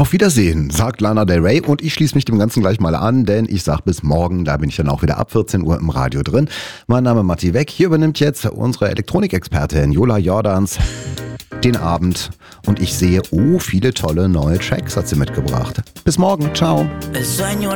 Auf Wiedersehen, sagt Lana Del Rey und ich schließe mich dem Ganzen gleich mal an, denn ich sag bis morgen, da bin ich dann auch wieder ab 14 Uhr im Radio drin. Mein Name ist Matti Weck, hier übernimmt jetzt unsere Elektronikexpertin Jola Jordans den Abend und ich sehe, viele tolle neue Tracks hat sie mitgebracht. Bis morgen, ciao.